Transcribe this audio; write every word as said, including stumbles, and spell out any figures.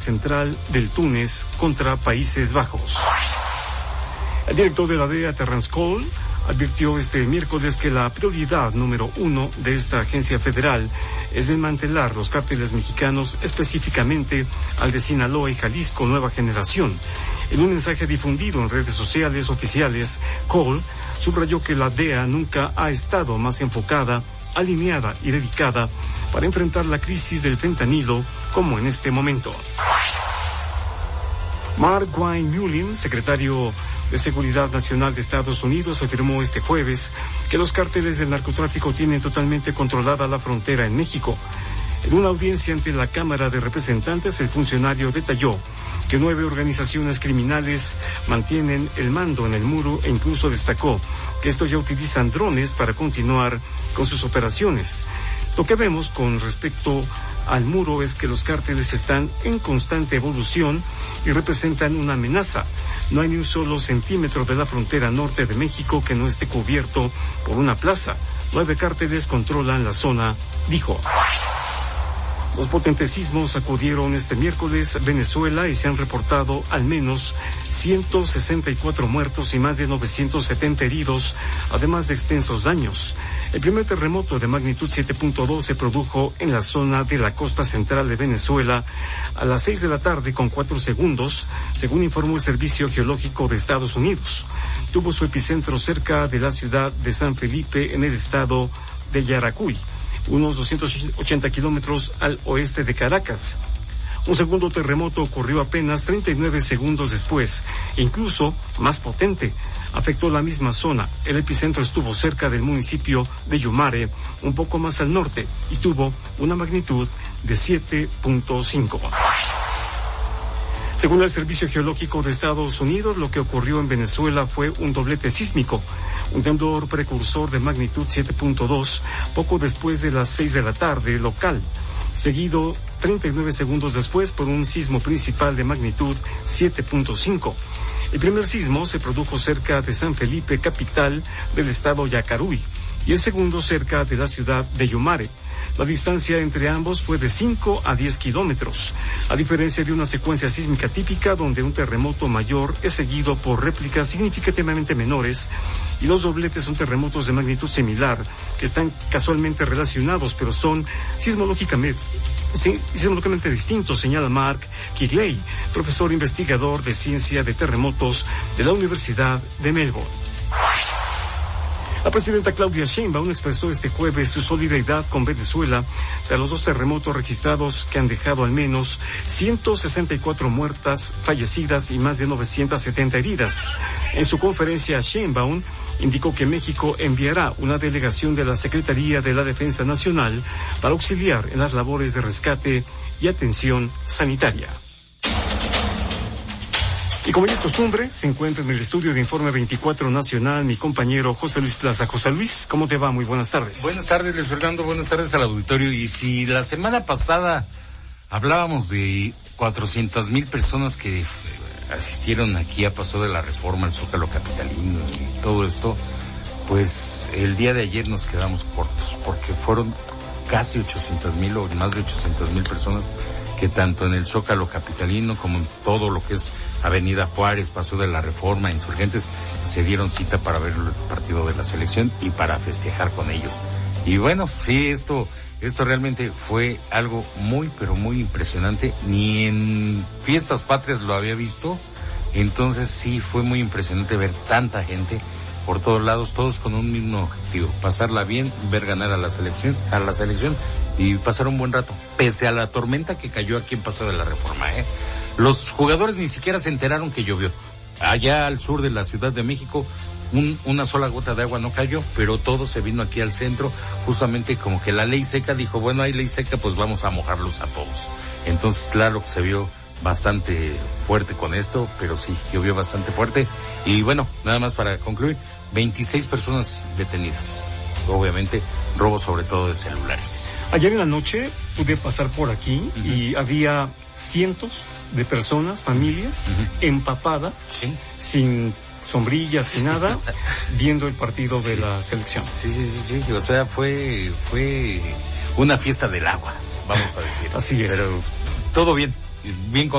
central del Túnez contra Países Bajos. El director de la D E A, Terrence Cole, advirtió este miércoles que la prioridad número uno de esta agencia federal es desmantelar los cárteles mexicanos, específicamente al de Sinaloa y Jalisco Nueva Generación. En un mensaje difundido en redes sociales oficiales, Cole subrayó que la D E A nunca ha estado más enfocada, alineada y dedicada para enfrentar la crisis del fentanilo como en este momento. Mark Wayne Mullin, secretario de Seguridad Nacional de Estados Unidos, afirmó este jueves que los cárteles del narcotráfico tienen totalmente controlada la frontera en México. En una audiencia ante la Cámara de Representantes, el funcionario detalló que nueve organizaciones criminales mantienen el mando en el muro e incluso destacó que estos ya utilizan drones para continuar con sus operaciones. Lo que vemos con respecto al muro es que los cárteles están en constante evolución y representan una amenaza. No hay ni un solo centímetro de la frontera norte de México que no esté cubierto por una plaza. Nueve cárteles controlan la zona, dijo. Los potentes sismos sacudieron este miércoles Venezuela y se han reportado al menos ciento sesenta y cuatro muertos y más de novecientos setenta heridos, además de extensos daños. El primer terremoto de magnitud siete punto dos se produjo en la zona de la costa central de Venezuela a las seis de la tarde con cuatro segundos, según informó el Servicio Geológico de Estados Unidos. Tuvo su epicentro cerca de la ciudad de San Felipe, en el estado de Yaracuy, unos doscientos ochenta kilómetros al oeste de Caracas. Un segundo terremoto ocurrió apenas treinta y nueve segundos después, e incluso más potente. Afectó la misma zona. El epicentro estuvo cerca del municipio de Yumare, un poco más al norte, y tuvo una magnitud de siete punto cinco. Según el Servicio Geológico de Estados Unidos, lo que ocurrió en Venezuela fue un doblete sísmico, un temblor precursor de magnitud siete punto dos, poco después de las seis de la tarde local, seguido treinta y nueve segundos después por un sismo principal de magnitud siete punto cinco. El primer sismo se produjo cerca de San Felipe, capital del estado Yacarui, y el segundo cerca de la ciudad de Yumare. La distancia entre ambos fue de cinco a diez kilómetros, a diferencia de una secuencia sísmica típica donde un terremoto mayor es seguido por réplicas significativamente menores, y los dobletes son terremotos de magnitud similar, que están casualmente relacionados, pero son sismológicamente, sismológicamente distintos, señala Mark Kigley, profesor investigador de ciencia de terremotos de la Universidad de Melbourne. La presidenta Claudia Sheinbaum expresó este jueves su solidaridad con Venezuela tras los dos terremotos registrados que han dejado al menos ciento sesenta y cuatro muertas, fallecidas y más de novecientas setenta heridas. En su conferencia, Sheinbaum indicó que México enviará una delegación de la Secretaría de la Defensa Nacional para auxiliar en las labores de rescate y atención sanitaria. Y como ya es costumbre, se encuentra en el estudio de Informe veinticuatro Nacional mi compañero José Luis Plaza. José Luis, ¿cómo te va? Muy buenas tardes. Buenas tardes, Luis Fernando. Buenas tardes al auditorio. Y si la semana pasada hablábamos de cuatrocientas mil personas que asistieron aquí a Paso de la Reforma, al Zócalo capitalino y todo esto, pues el día de ayer nos quedamos cortos, porque fueron casi ochocientas mil o más de ochocientas mil personas que tanto en el Zócalo capitalino como en todo lo que es Avenida Juárez, Paso de la Reforma, Insurgentes, se dieron cita para ver el partido de la selección y para festejar con ellos. Y bueno, sí, esto, esto realmente fue algo muy, pero muy impresionante. Ni en fiestas patrias lo había visto. Entonces sí, fue muy impresionante ver tanta gente por todos lados, todos con un mismo objetivo: pasarla bien, ver ganar a la selección, a la selección y pasar un buen rato, pese a la tormenta que cayó aquí en Paso de la Reforma, ¿eh? Los jugadores ni siquiera se enteraron que llovió. Allá al sur de la Ciudad de México, un, una sola gota de agua no cayó, pero todo se vino aquí al centro, justamente como que la ley seca dijo, bueno, hay ley seca, pues vamos a mojarlos a todos. Entonces, claro que se vio bastante fuerte con esto, pero sí, llovió bastante fuerte. Y bueno, nada más para concluir, veintiséis personas detenidas. Obviamente, robo sobre todo de celulares. Ayer en la noche pude pasar por aquí uh-huh. y había cientos de personas, familias, uh-huh. empapadas, ¿sí? sin sombrillas, sin nada, viendo el partido sí. de la selección. Sí, sí, sí, sí, o sea, fue, fue una fiesta del agua, vamos a decir. Así es. Pero todo bien, bien con